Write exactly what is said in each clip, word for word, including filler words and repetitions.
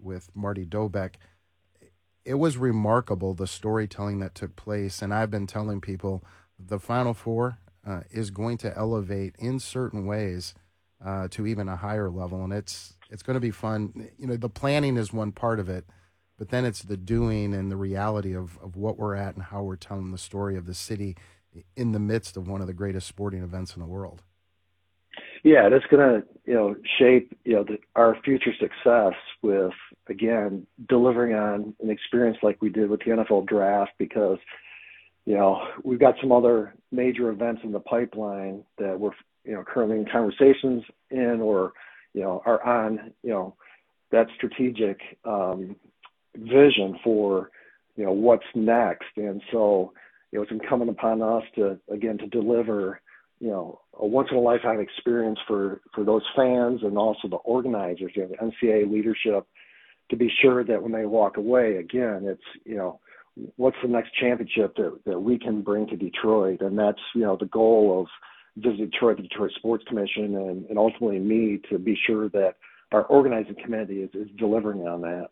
with Marty Dobeck. It was remarkable, the storytelling that took place. And I've been telling people the Final Four uh, is going to elevate in certain ways uh, to even a higher level. And it's it's going to be fun. You know, the planning is one part of it, but then it's the doing and the reality of, of what we're at and how we're telling the story of the city in the midst of one of the greatest sporting events in the world. Yeah, that's going to, you know, shape, you know, the, our future success with, again, delivering on an experience like we did with the N F L draft, because, you know, we've got some other major events in the pipeline that we're, you know, currently in conversations in, or, you know, are on, you know, that strategic um, vision for, you know, what's next. And so, you know, it's incumbent upon us to, again, to deliver, you know, a once-in-a-lifetime experience for, for those fans and also the organizers, you know, the N C double A leadership, to be sure that when they walk away, again, it's, you know, what's the next championship that, that we can bring to Detroit? And that's, you know, the goal of Visit Detroit, the Detroit Sports Commission, and, and ultimately me, to be sure that our organizing committee is, is delivering on that.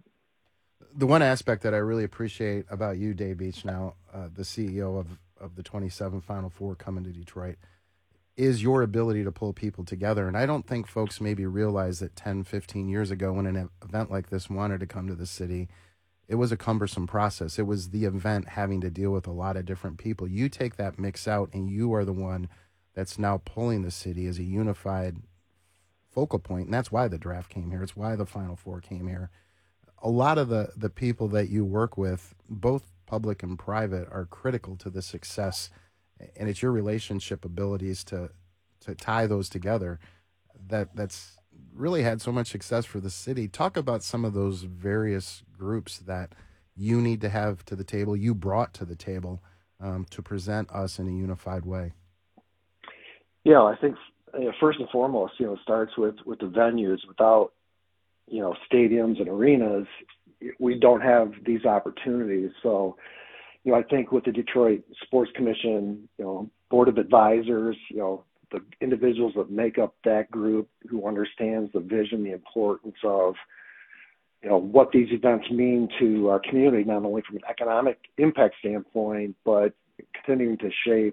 The one aspect that I really appreciate about you, Dave Beach, now uh, the C E O of, of the twenty-seven Final Four coming to Detroit, is your ability to pull people together. And I don't think folks maybe realize that ten, fifteen years ago, when an event like this wanted to come to the city, it was a cumbersome process. It was the event having to deal with a lot of different people. You take that mix out, and you are the one that's now pulling the city as a unified focal point. And that's why the draft came here. It's why the Final Four came here. A lot of the, the people that you work with, both public and private, are critical to the success, and it's your relationship abilities to to tie those together that that's really had so much success for the city. Talk about some of those various groups that you need to have to the table, you brought to the table, um, to present us in a unified way. Yeah, I think, you know, first and foremost, you know, it starts with, with the venues. Without, you know, stadiums and arenas, we don't have these opportunities. So, you know, I think with the Detroit Sports Commission, you know, board of advisors, you know, the individuals that make up that group, who understands the vision, the importance of, you know, what these events mean to our community, not only from an economic impact standpoint, but continuing to shape,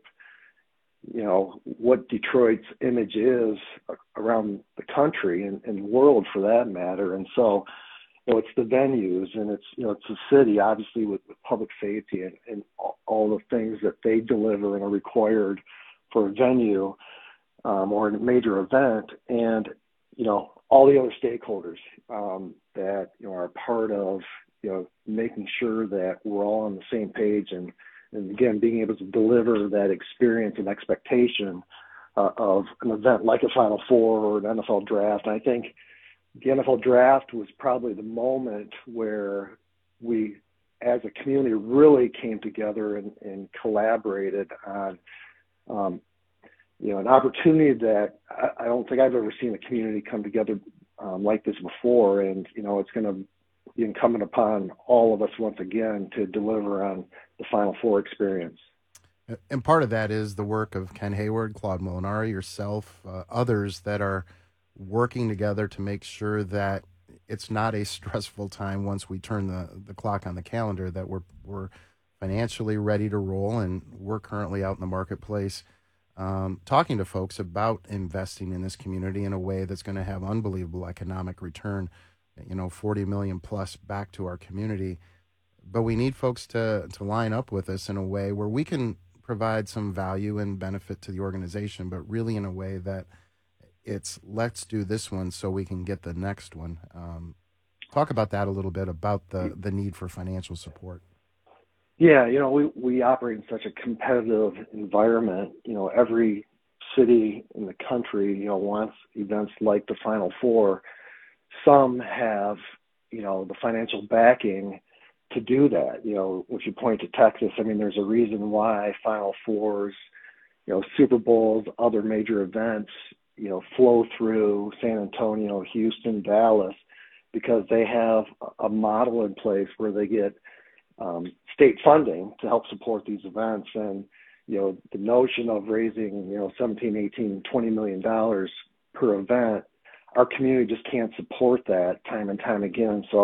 you know, what Detroit's image is around the country and, and world, for that matter. And so, you know, it's the venues, and it's, you know, it's the city, obviously, with, with public safety and, and all the things that they deliver and are required for a venue um, or a major event, and, you know, all the other stakeholders um, that, you know, are part of, you know, making sure that we're all on the same page, and, and again, being able to deliver that experience and expectation uh, of an event like a Final Four or an N F L draft. And I think the N F L draft was probably the moment where we, as a community, really came together and, and collaborated on, um, you know, an opportunity that I, I don't think I've ever seen a community come together um, like this before. And, you know, it's going to be incumbent upon all of us once again to deliver on the Final Four experience. And part of that is the work of Ken Hayward, Claude Molinari, yourself, uh, others that are working together to make sure that it's not a stressful time once we turn the, the clock on the calendar, that we're we're financially ready to roll. And we're currently out in the marketplace um, talking to folks about investing in this community in a way that's going to have unbelievable economic return, you know, forty million plus back to our community. But we need folks to, to line up with us in a way where we can provide some value and benefit to the organization, but really in a way that it's, let's do this one so we can get the next one. Um, talk about that a little bit, about the, the need for financial support. Yeah, you know, we, we operate in such a competitive environment. You know, every city in the country, you know, wants events like the Final Four. Some have, you know, the financial backing to do that. You know, if you point to Texas, I mean, there's a reason why Final Fours, you know, Super Bowls, other major events, you know, flow through San Antonio, Houston, Dallas, because they have a model in place where they get um, state funding to help support these events. And, you know, the notion of raising, you know, seventeen, eighteen, twenty million dollars per event, our community just can't support that time and time again. So